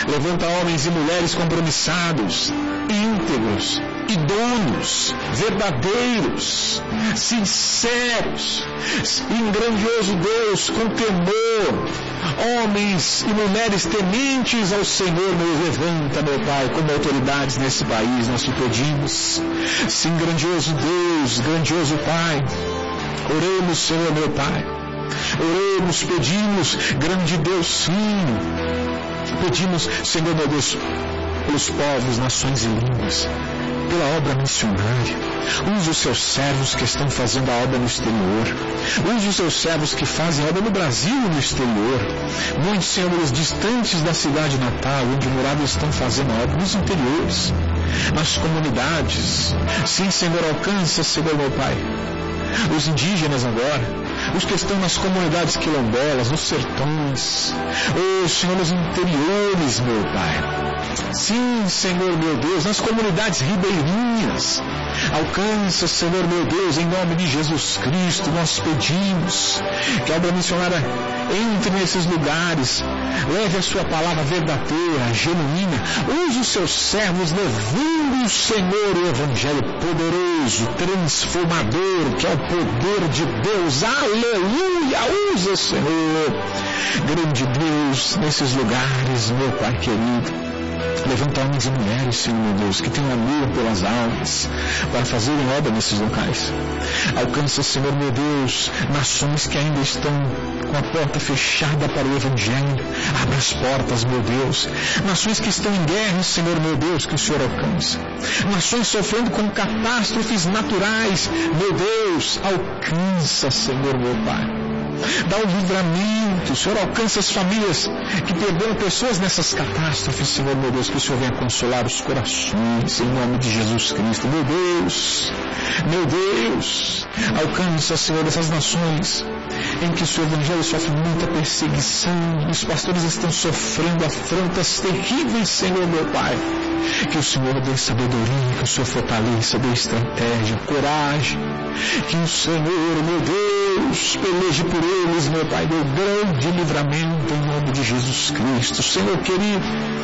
Levanta homens e mulheres compromissados, íntegros, idôneos, verdadeiros, sinceros, e um grandioso Deus com temor, homens e mulheres tementes ao Senhor. Levanta, meu Pai, como autoridades nesse país, nós te pedimos. Sim, grandioso Deus, grandioso Pai, oremos, Senhor, meu Pai, oremos, pedimos, grande Deus, sim, pedimos, Senhor, meu Deus, pelos povos, nações e línguas, pela obra missionária. Use os seus servos que estão fazendo a obra no exterior. Use os seus servos que fazem a obra no Brasil e no exterior. Muitos senhores distantes da cidade natal, onde moravam, estão fazendo a obra nos interiores, nas comunidades. Sim, Senhor, alcança, Senhor, meu Pai, os indígenas agora, os que estão nas comunidades quilombolas, nos sertões, Senhor, nos interiores, meu Pai. Sim, Senhor, meu Deus, nas comunidades ribeirinhas. Alcança, Senhor, meu Deus, em nome de Jesus Cristo, nós pedimos que a obra missionária entre nesses lugares, leve a sua palavra verdadeira, genuína. Use os seus servos, levando, Senhor, o Evangelho poderoso, transformador, que é o poder de Deus. Aleluia! Usa, Senhor, grande Deus, nesses lugares, meu Pai querido. Levanta homens e mulheres, Senhor, meu Deus, que tenham amor pelas almas, para fazerem obra nesses locais. Alcança, Senhor, meu Deus, nações que ainda estão com a porta fechada para o Evangelho. Abra as portas, meu Deus. Nações que estão em guerra, Senhor, meu Deus, que o Senhor alcança. Nações sofrendo com catástrofes naturais, meu Deus, alcança, Senhor, meu Pai. Dá um livramento, Senhor, alcança as famílias que perderam pessoas nessas catástrofes, Senhor, meu Deus, que o Senhor venha consolar os corações, em nome de Jesus Cristo. Meu Deus, alcança, Senhor, essas nações em que o seu Evangelho sofre muita perseguição, os pastores estão sofrendo afrontas terríveis, Senhor, meu Pai. Que o Senhor dê sabedoria, que o Senhor fortaleça, dê estratégia, coragem, que o Senhor, meu Deus, peleje por eles, meu Pai, dê grande livramento em nome de Jesus Cristo. Senhor querido,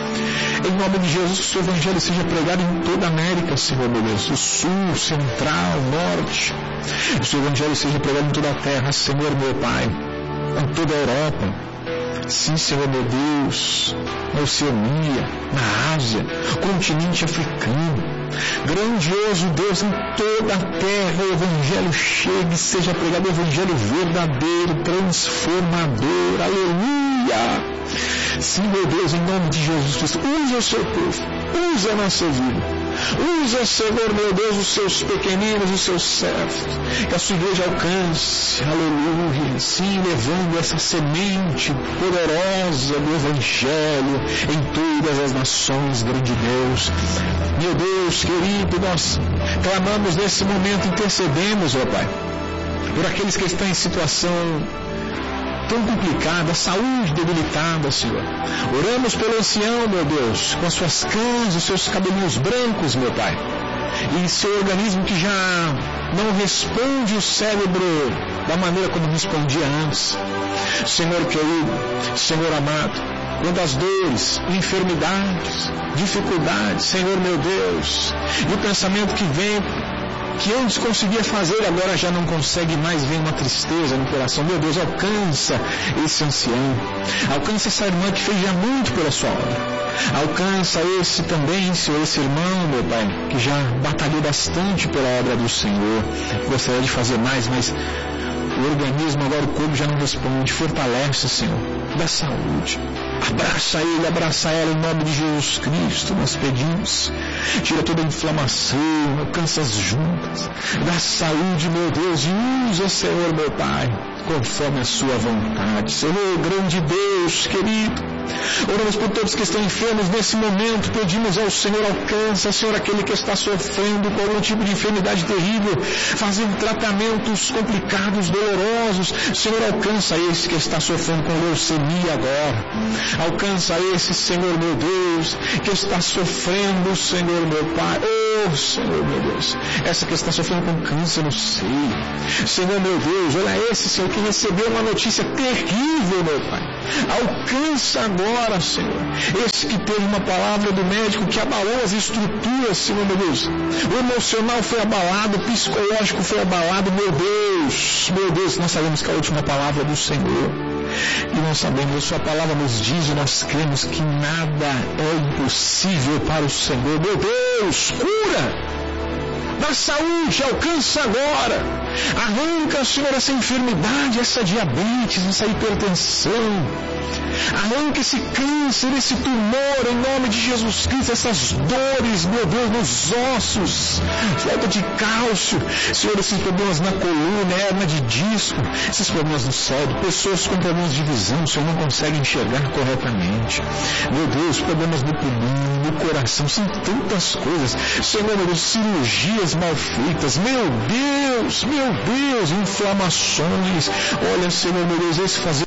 em nome de Jesus, que o seu Evangelho seja pregado em toda a América, Senhor, meu Deus, o Sul, Central, Norte, o seu Evangelho seja pregado em toda a terra, Senhor, meu Pai, em toda a Europa. Sim, Senhor, meu Deus, na Oceania, na Ásia, continente africano. Grandioso Deus, em toda a terra o Evangelho chegue, seja pregado o Evangelho verdadeiro, transformador. Aleluia! Sim, meu Deus, em nome de Jesus Cristo, usa o seu povo, usa a nossa vida. Usa, Senhor, meu Deus, os seus pequeninos, os seus servos, que a sua igreja alcance, aleluia, sim, levando essa semente poderosa do Evangelho em todas as nações, grande Deus. Meu Deus querido, nós clamamos nesse momento, intercedemos, ó Pai, por aqueles que estão em situação tão complicada, saúde debilitada, Senhor. Oramos pelo ancião, meu Deus, com as suas cães, os seus cabelinhos brancos, meu Pai, e seu organismo que já não responde o cérebro da maneira como respondia antes. Senhor querido, Senhor amado, quantas dores, enfermidades, dificuldades, Senhor meu Deus, e o pensamento que vem, que antes conseguia fazer, agora já não consegue mais, vem uma tristeza no coração. Meu Deus, alcança esse ancião, alcança essa irmã que fez já muito pela sua obra, alcança esse também, Senhor, esse irmão, meu Pai, que já batalhou bastante pela obra do Senhor, gostaria de fazer mais, mas o organismo, agora o corpo já não responde. Fortalece, Senhor, dá saúde, abraça ele, abraça ela, em nome de Jesus Cristo nós pedimos. Tira toda a inflamação, alcança as juntas, dá saúde, meu Deus, e usa, Senhor, meu Pai, conforme a sua vontade. Senhor, grande Deus querido, oramos por todos que estão enfermos nesse momento, pedimos ao Senhor, alcança, Senhor, aquele que está sofrendo com algum tipo de enfermidade terrível, fazendo tratamentos complicados, dolorosos. Senhor, alcança esse que está sofrendo com leucemia agora, alcança esse, Senhor meu Deus, que está sofrendo, Senhor meu Pai, Senhor meu Deus, essa que está sofrendo com câncer no seio, Senhor meu Deus, olha esse, Senhor, que recebeu uma notícia terrível, meu Pai, Alcança agora, Senhor. Esse que teve uma palavra do médico que abalou as estruturas, Senhor, meu Deus. O emocional foi abalado, o psicológico foi abalado. Meu Deus, nós sabemos que a última palavra é do Senhor. E nós sabemos, a sua palavra nos diz e nós cremos que nada é impossível para o Senhor. Meu Deus, cura! Da saúde, alcança agora. Arranca, Senhor, essa enfermidade, essa diabetes, essa hipertensão. Arranca esse câncer, esse tumor, em nome de Jesus Cristo, essas dores, meu Deus, nos ossos, falta de cálcio, Senhor, esses problemas na coluna, hernia de disco, esses problemas no cérebro, pessoas com problemas de visão, Senhor, não conseguem enxergar corretamente. Meu Deus, problemas no pulmão, no coração, são tantas coisas. Senhor, meu Deus, cirurgias mal feitas, meu Deus, inflamações. Olha, Senhor, meu Deus, esse fazer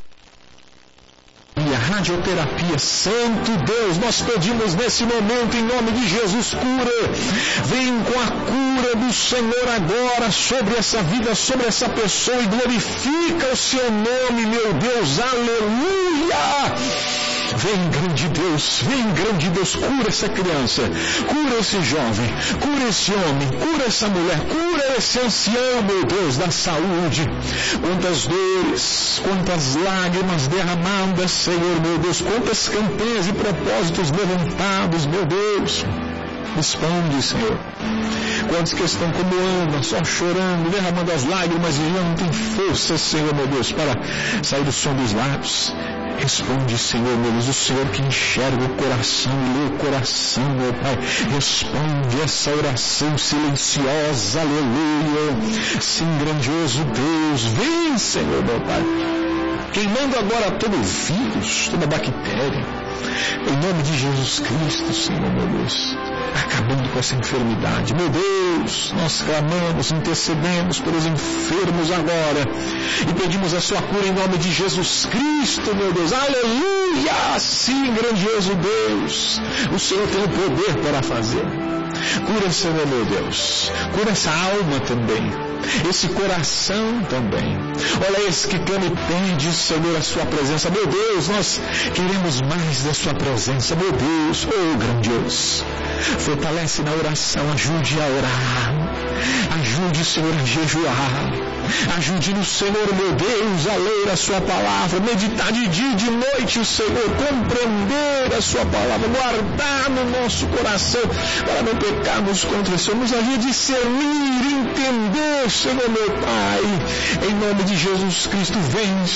radioterapia, Santo Deus, nós pedimos nesse momento, em nome de Jesus, cura. Vem com a cura do Senhor agora sobre essa vida, sobre essa pessoa, e glorifica o seu nome, meu Deus, aleluia. Vem grande Deus, cura essa criança, cura esse jovem, cura esse homem, cura essa mulher, cura esse ancião, meu Deus, da saúde. Quantas dores, quantas lágrimas derramadas, Senhor, meu Deus, quantas campanhas e propósitos levantados, meu Deus. Responde, Senhor. Quantos que estão como Ana, só chorando, derramando as lágrimas e já não tem força, Senhor, meu Deus, para sair do som dos lábios. Responde, Senhor, meu Deus, o Senhor que enxerga o coração e lê o coração, meu Pai. Responde essa oração silenciosa, aleluia. Sim, grandioso Deus, vem, Senhor, meu Pai. Queimando agora todo vírus, toda bactéria, em nome de Jesus Cristo, Senhor, meu Deus. Acabando com essa enfermidade. Meu Deus, nós clamamos, intercedemos pelos enfermos agora e pedimos a sua cura em nome de Jesus Cristo, meu Deus. Aleluia! Sim, grandioso Deus, o Senhor tem o poder para fazer. Cura, Senhor, meu Deus. Cura essa alma também, esse coração também. Olha, esse que clama e pede, Senhor, a sua presença. Meu Deus, nós queremos mais da sua presença. Meu Deus, oh grandioso, fortalece na oração, ajude a orar, ajude, Senhor, a jejuar, ajude no Senhor, meu Deus, a ler a sua palavra, meditar de dia e de noite, Senhor, compreender a sua palavra, guardar no nosso coração para não pecarmos contra o Senhor. Nos ajude a discernir, entender, Senhor, meu Pai, em nome de Jesus Cristo. Vem,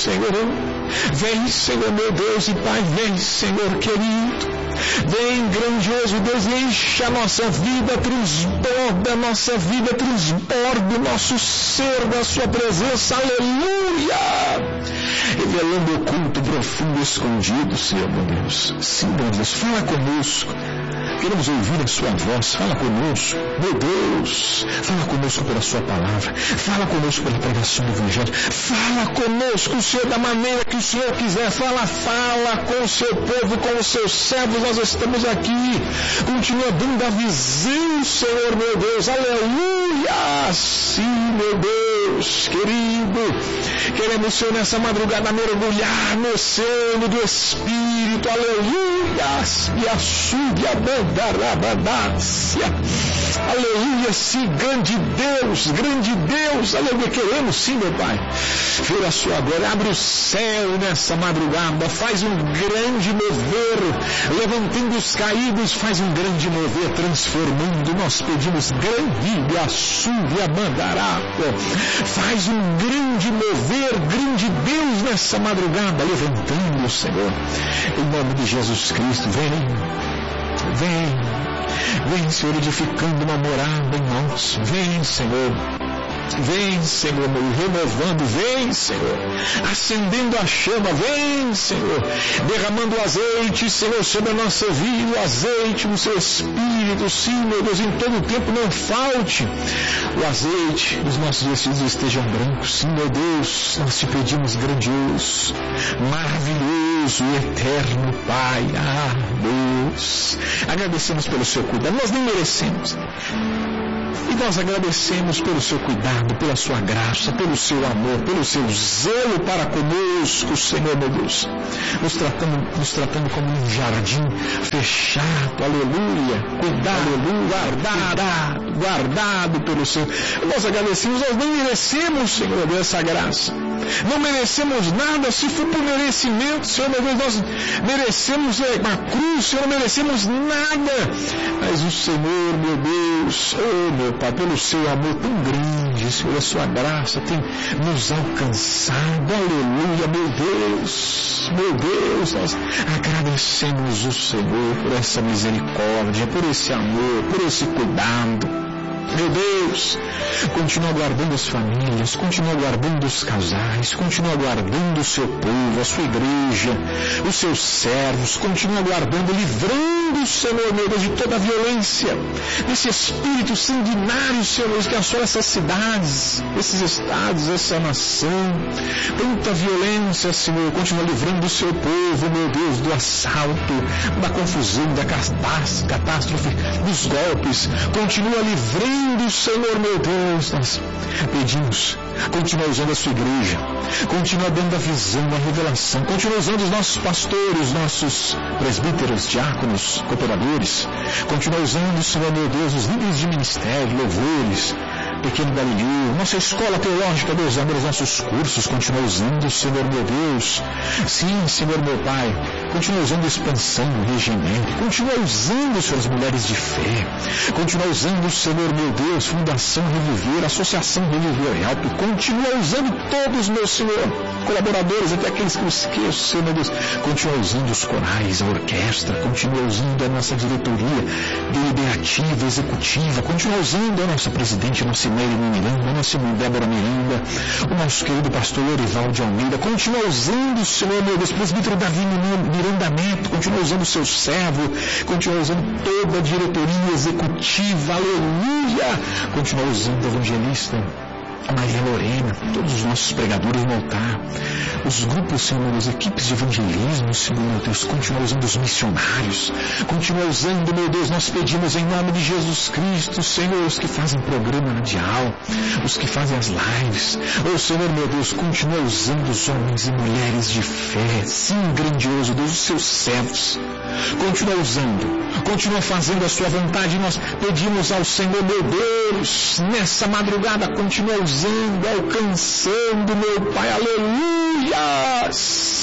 Senhor, meu Deus e Pai, vem, Senhor querido. Vem, grandioso Deus, enche a nossa vida, transborda a nossa vida, transborda o nosso ser da sua presença, aleluia! Revelando o oculto, profundo, escondido, Senhor, meu Deus. Sim, meu Deus, fala conosco. Queremos ouvir a sua voz, fala conosco, meu Deus, fala conosco pela sua palavra, fala conosco pela pregação do Evangelho, fala conosco, Senhor, da maneira que o Senhor quiser, fala com o seu povo, com os seus servos, nós estamos aqui, continua dando a visão, Senhor, meu Deus, aleluia, sim, meu Deus, querido, queremos, Senhor, nessa madrugada mergulhar no oceano do Espírito, aleluia, e açude a banda, aleluia, sim, grande Deus, aleluia, queremos sim, meu Pai, ver a sua glória, abre o céu nessa madrugada, faz um grande mover, levantando os caídos, faz um grande mover, transformando, nós pedimos, grande açude, abandaraco, faz um grande mover, grande Deus nessa madrugada, levantando, Senhor, em nome de Jesus Cristo, vem, Senhor, edificando uma morada em nós. Vem, Senhor, renovando, vem, Senhor, acendendo a chama, vem, Senhor, derramando o azeite, Senhor, sobre a nossa vida, o azeite no seu Espírito, sim, meu Deus, em todo o tempo não falte o azeite, os nossos vestidos estejam brancos, sim, meu Deus, nós te pedimos, grandioso, maravilhoso e eterno Pai, Deus, agradecemos pelo seu cuidado, nós nem merecemos, e nós agradecemos pelo seu cuidado, pela sua graça, pelo seu amor, pelo seu zelo para conosco, Senhor meu Deus, nos tratando como um jardim fechado, aleluia, guardado pelo Senhor. Nós agradecemos, nós não merecemos, Senhor, dessa graça. Não merecemos nada. Se for por merecimento, Senhor meu Deus, nós merecemos uma cruz, Senhor, não merecemos nada. Mas o Senhor, meu Deus, oh meu Pai, pelo seu amor tão grande, Senhor, a sua graça tem nos alcançado, aleluia, meu Deus, nós agradecemos o Senhor por essa misericórdia, por esse amor, por esse cuidado. Meu Deus, continua guardando as famílias, continua guardando os casais, continua guardando o seu povo, a sua igreja, os seus servos, continua guardando, livrando, Senhor meu Deus, de toda a violência, desse espírito sanguinário, Senhor Deus, que assola essas cidades, esses estados, essa nação, tanta violência, Senhor, continua livrando o seu povo, meu Deus, do assalto, da confusão, da catástrofe, dos golpes, continua livrando, Senhor meu Deus, nós pedimos, continua usando a sua igreja, continua dando a visão, a revelação, continua usando os nossos pastores, nossos presbíteros, diáconos, cooperadores, continua usando, Senhor meu Deus, os líderes de ministério, louvores, Pequeno Galileu, nossa escola teológica, Deus amor, os nossos cursos, continua usando, Senhor meu Deus, sim, Senhor meu Pai, continua usando expansão, regimento, continua usando, Senhor, as mulheres de fé, continua usando, Senhor meu Deus, Fundação Reviver, Associação Reviver Alto, continua usando todos, meu Senhor, colaboradores, até aqueles que eu esqueço, Senhor meu Deus, continua usando os corais, a orquestra, continua usando a nossa diretoria deliberativa, executiva, continua usando a nossa presidente, a nossa Imelda Miranda, a nossa irmã Débora Miranda, o nosso querido pastor Lorival de Almeida, continua usando, Senhor meu Deus, presbítero Davi Miranda Neto, continua usando o seu servo, continua usando toda a diretoria executiva, aleluia, continua usando o evangelista Maria Lorena, todos os nossos pregadores no altar, os grupos, Senhor, as equipes de evangelismo, Senhor, meu Deus, continua usando os missionários, continua usando, meu Deus, nós pedimos em nome de Jesus Cristo, Senhor, os que fazem programa radial, os que fazem as lives, oh Senhor, meu Deus, continua usando os homens e mulheres de fé, sim, grandioso Deus, os seus servos, continua usando, continua fazendo a sua vontade, nós pedimos ao Senhor, meu Deus, nessa madrugada, continua usando, alcançando, meu Pai, aleluia,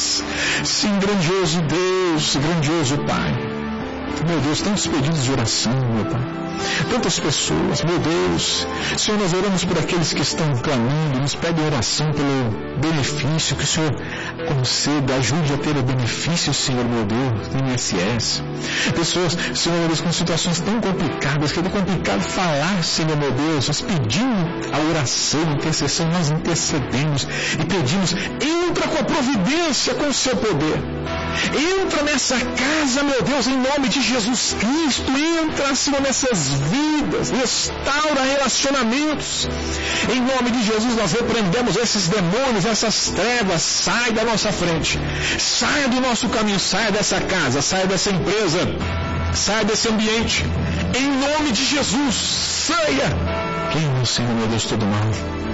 sim, grandioso Deus, grandioso Pai, meu Deus, tantos pedidos de oração, meu Pai, tantas pessoas, meu Deus, Senhor, nós oramos por aqueles que estão clamando, nos pedem oração pelo benefício, que o Senhor conceda, ajude a ter o benefício, Senhor, meu Deus, do INSS, pessoas, Senhor, meu Deus, com situações tão complicadas, que é tão complicado falar, Senhor, meu Deus, nós pedimos a oração, a intercessão, nós intercedemos e pedimos, entra com a providência, com o seu poder, entra nessa casa, meu Deus, em nome de Jesus Cristo, entra, Senhor, nessas vidas, restaura relacionamentos, em nome de Jesus nós repreendemos esses demônios, essas trevas, sai da nossa frente, saia do nosso caminho, saia dessa casa, saia dessa empresa, saia desse ambiente, em nome de Jesus, saia, queima, Senhor, meu Deus, todo mal,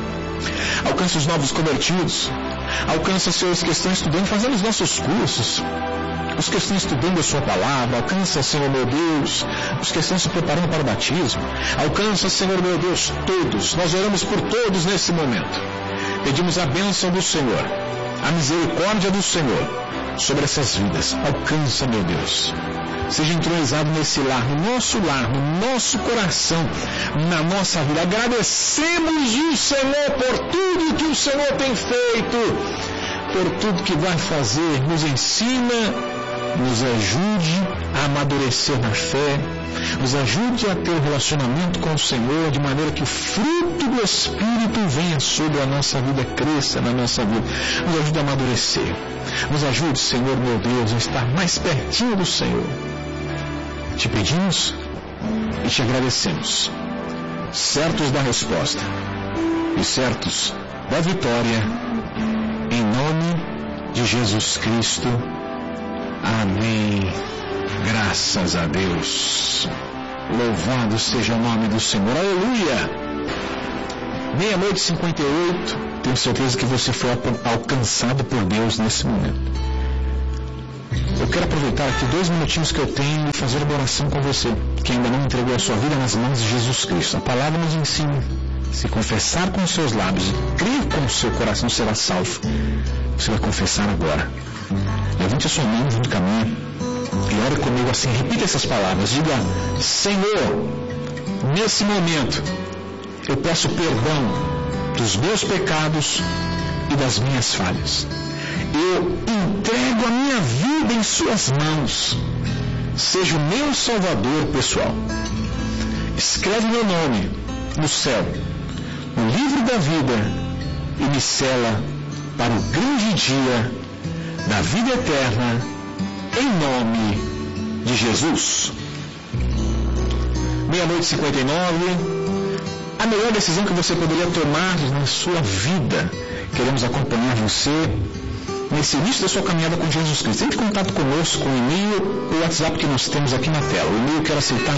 alcança os novos convertidos, alcança, Senhor, os que estão estudando, fazendo os nossos cursos, os que estão estudando a sua palavra, alcança, Senhor meu Deus, os que estão se preparando para o batismo, alcança, Senhor meu Deus, todos, nós oramos por todos nesse momento, pedimos a bênção do Senhor, a misericórdia do Senhor sobre essas vidas, alcança, meu Deus, seja entronizado nesse lar, no nosso coração, na nossa vida, agradecemos o Senhor por tudo que o Senhor tem feito, por tudo que vai fazer, nos ensina, nos ajude a amadurecer na fé, nos ajude a ter um relacionamento com o Senhor, de maneira que o fruto do Espírito venha sobre a nossa vida, cresça na nossa vida, nos ajude a amadurecer, nos ajude, Senhor meu Deus, a estar mais pertinho do Senhor. Te pedimos e te agradecemos, certos da resposta e certos da vitória, em nome de Jesus Cristo. Amém. Graças a Deus. Louvado seja o nome do Senhor. Aleluia! 00:58. Tenho certeza que você foi alcançado por Deus nesse momento. Eu quero aproveitar aqui 2 minutinhos que eu tenho e fazer uma oração com você, que ainda não entregou a sua vida nas mãos de Jesus Cristo. A palavra nos ensina: se confessar com os seus lábios e crer com o seu coração, será salvo. Você vai confessar agora. Levante a sua mão junto com a minha e ore comigo assim. Repita essas palavras. Diga: Senhor, nesse momento eu peço perdão dos meus pecados e das minhas falhas. Eu entrego a minha vida em suas mãos. Seja o meu Salvador pessoal. Escreve meu nome no céu, no livro da vida, e me sela para o grande dia da vida eterna, em nome de Jesus. 00:59. A melhor decisão que você poderia tomar na sua vida. Queremos acompanhar você nesse início da sua caminhada com Jesus Cristo. Entre em contato conosco com o e-mail ou o WhatsApp que nós temos aqui na tela. O e-mail quero aceitar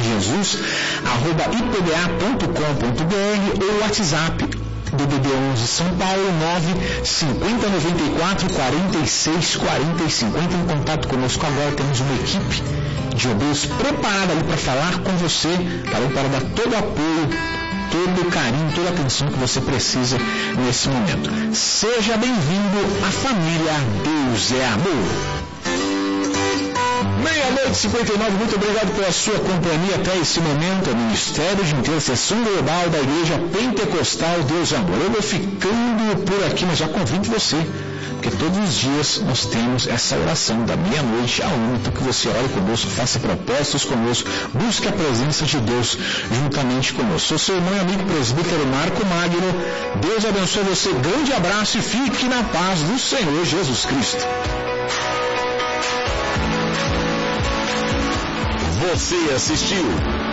jesus@ipda.com.br ou o WhatsApp DDD 11 São Paulo 950944645. Entre em contato conosco agora. Temos uma equipe de obreiros preparada ali para falar com você, para dar todo o apoio, todo o carinho, toda a atenção que você precisa nesse momento. Seja bem-vindo à família Deus é Amor. 00:59, muito obrigado pela sua companhia até esse momento. O Ministério de Intercessão Global da Igreja Pentecostal Deus é Amor. Eu vou ficando por aqui, mas já convido você, porque todos os dias nós temos essa oração da meia-noite à 1, então que você ore conosco, faça propósitos conosco, busque a presença de Deus juntamente conosco. Sou seu irmão e amigo presbítero Marco Magno. Deus abençoe você, grande abraço e fique na paz do Senhor Jesus Cristo. Você assistiu